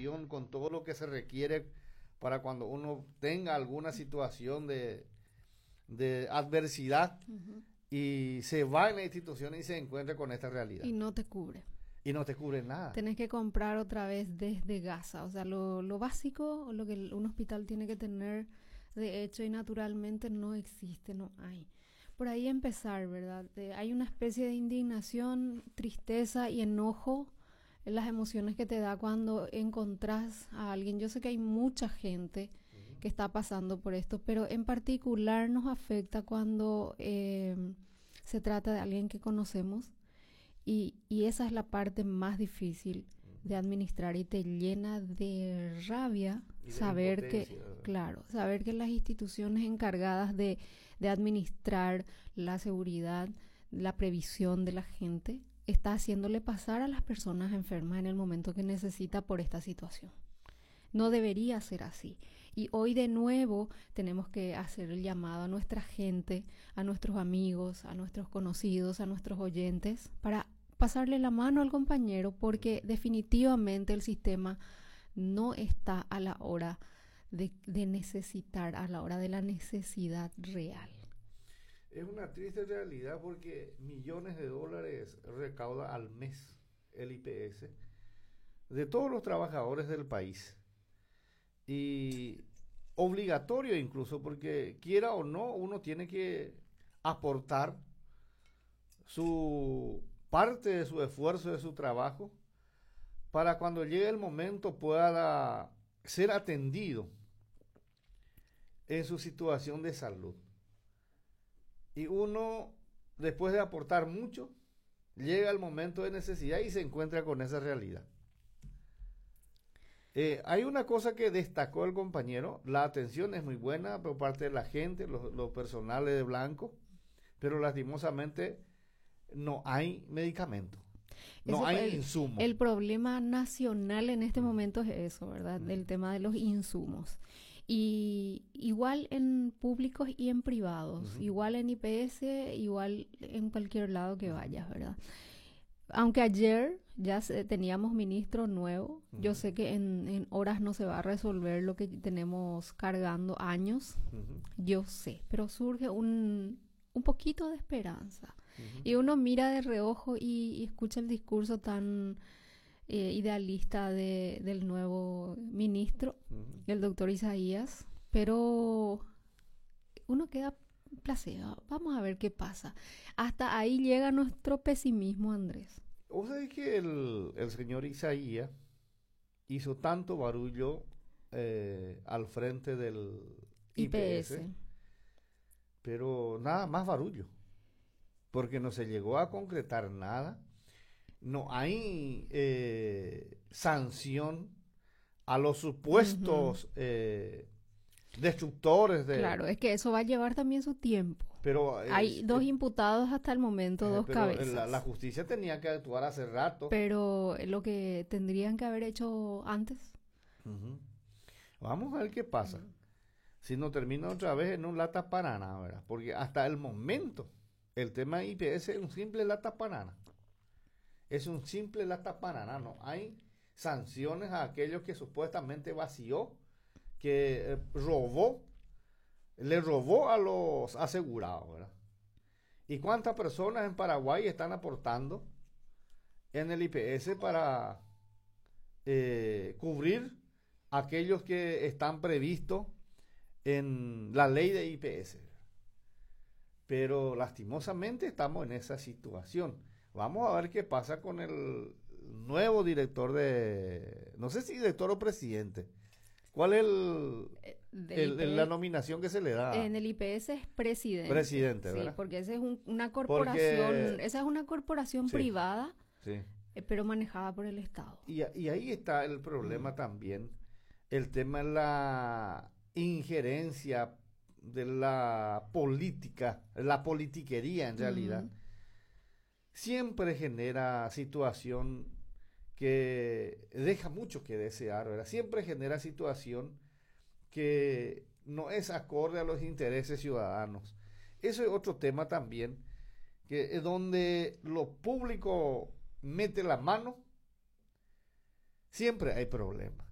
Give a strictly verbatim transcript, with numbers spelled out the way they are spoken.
preparación, con todo lo que se requiere para cuando uno tenga alguna situación de, de adversidad Ujú. y se va en la institución y se encuentra con esta realidad. Y no te cubre. Y no te cubre nada. Tenés que comprar otra vez desde Gaza. O sea, lo, lo básico, lo que el- un hospital tiene que tener de hecho y naturalmente no existe, no hay. Por ahí empezar, ¿verdad? De- hay una especie de indignación, tristeza y enojo en las emociones que te da cuando encontrás a alguien. Yo sé que hay mucha gente que está pasando por esto, pero en particular nos afecta cuando eh, se trata de alguien que conocemos y, y esa es la parte más difícil de administrar y te llena de rabia Y de saber que, impotencia, ¿verdad? claro, saber que las instituciones encargadas de, de administrar la seguridad, la previsión de la gente, está haciéndole pasar a las personas enfermas en el momento que necesita por esta situación. No debería ser así. Y hoy de nuevo tenemos que hacer el llamado a nuestra gente, a nuestros amigos, a nuestros conocidos, a nuestros oyentes, para pasarle la mano al compañero, porque definitivamente el sistema no está a la hora de, de necesitar, a la hora de la necesidad real. Es una triste realidad porque millones de dólares recauda al mes el I P S de todos los trabajadores del país. Y obligatorio incluso, porque quiera o no, uno tiene que aportar su parte de su esfuerzo, de su trabajo, para cuando llegue el momento pueda ser atendido en su situación de salud. Y uno, después de aportar mucho, llega el momento de necesidad y se encuentra con esa realidad. Eh, hay una cosa que destacó el compañero, la atención es muy buena por parte de la gente, los, los personales de blanco, pero lastimosamente no hay medicamento, no Eso, hay el, insumo. el problema nacional en este Mm. momento es eso, ¿verdad? Mm. El tema de los insumos. Y igual en públicos y en privados, Ujú. igual en I P S, igual en cualquier lado que vayas, ¿verdad? Aunque ayer ya se- teníamos ministro nuevo, yo Ujú. sé que en, en horas no se va a resolver lo que tenemos cargando años, Ujú. yo sé, pero surge un, un poquito de esperanza. Ujú. Y uno mira de reojo y, y escucha el discurso tan eh, idealista de, del nuevo ministro, Ujú. el doctor Isaías, pero uno queda placebo. Vamos a ver qué pasa. Hasta ahí llega nuestro pesimismo, Andrés. O sea, es que el, el señor Isaías hizo tanto barullo eh, al frente del I P S, I P S. pero nada más barullo, porque no se llegó a concretar nada, no hay eh, sanción a los supuestos eh, destructores de... Claro, es que eso va a llevar también su tiempo. Pero, eh, Hay dos eh, imputados hasta el momento, eh, dos pero cabezas. la, la justicia tenía que actuar hace rato. Pero lo que tendrían que haber hecho antes. Ujú. Vamos a ver qué pasa. Si no termina otra vez en un lata banana, ¿verdad? Porque hasta el momento el tema de I P S es un simple lata banana. Es un simple lata banana. No hay sanciones a aquellos que supuestamente vació, que eh, robó, le robó a los asegurados, ¿verdad? ¿Y cuántas personas en Paraguay están aportando en el I P S para eh, cubrir aquellos que están previstos en la ley de I P S? Pero lastimosamente estamos en esa situación. Vamos a ver qué pasa con el nuevo director de, no sé si director o presidente. ¿Cuál es el, Del el- I P el- la nominación que se le da? En el I P S es presidente. Presidente, Sí, ¿verdad? porque esa es un- una corporación, Porque- esa es una corporación Sí. privada, Sí. eh, pero manejada por el Estado. Y, a- y ahí está el problema también, el tema de la injerencia de la política, la politiquería en realidad, Ujú. siempre genera situación que deja mucho que desear, ¿verdad? Siempre genera situación que no es acorde a los intereses ciudadanos. Eso es otro tema también, que es donde lo público mete la mano, siempre hay problemas.